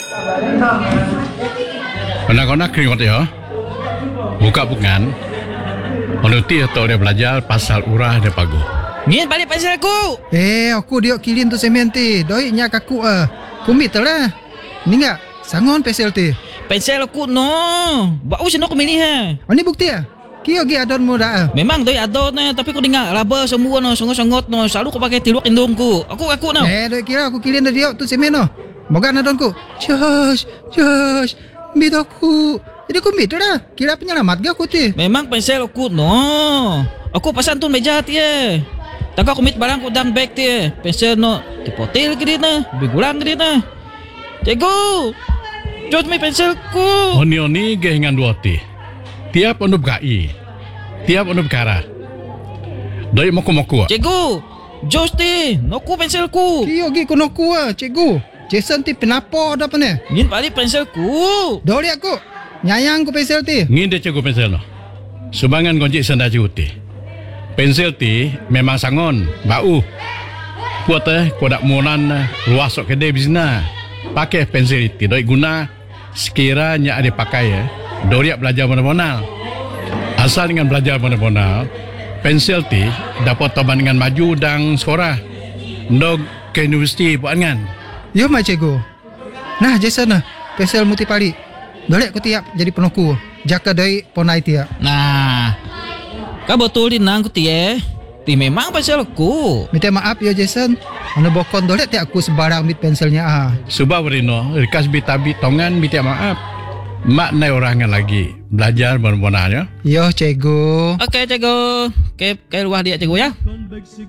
Anak-anak keringat ya. Buka bukan. Menuti atau dia belajar pasal urah dia pagu. Ngin balik pensel aku. Aku diok kilin tu semen ti. Doi nya kaku kumit lah. Ni enggak sangon pensel ti. Pensel aku no. Bau sino aku milih ha. Ani bukti Kio gi adon mo dah. Memang doi adon na tapi aku dengar raba semua no songot-songot no selalu aku pakai tiluak indungku. Aku no. Doi kira aku kilin diok tu semen no. Moga nadonku. Josh. Bidoku. Jadi kumit lah. Kira penyelamat ga aku ti. Memang pensel aku no. Aku pasan tu meja ti Taka kumit barang ko dang bag ti Pensel no tipotil gede na. Bigulang gede na. Cikgu. Jod may pensel ko. Oni gehingan dua ti. Tiap onub gai. Tiap onub kara. Doi moku-moku. Cikgu. Jos ti. Noku pensel ku. Kio gi kunoku cikgu. Jason ti penapo ada apa ni? Ngin balik pensel ku. Doli aku. Nyayang ku pensel ti. Ngin dia cikgu pensel no. Subangan konjik senda cikgu ti. Pensel ti memang sangon, bau. Kuat kodak mulan luas sok kedai bisna. Pakai pensel ti doi guna sekiranya ada pakai doriak belajar mana-mana. Asal dengan belajar mana-mana, pensel ti dapat toban dengan maju dan sekolah. Ndog ke universiti buat kan. Yo ma cikgu. Nah Jason pensel muti pali. Doli aku tiap jadi penoku. Jaka doi ponai tiap. Nah. Kau betul di nang ku ti Ti memang pensel aku. Minta maaf ya Jason. Anu bokon doli tiap aku sebarang mit penselnya Subah berino, rikas bitabi tongan minta maaf. Mak nai orangan lagi belajar mana-mana ya. Yo cikgu. Okey cikgu. Ke luar dia cikgu ya.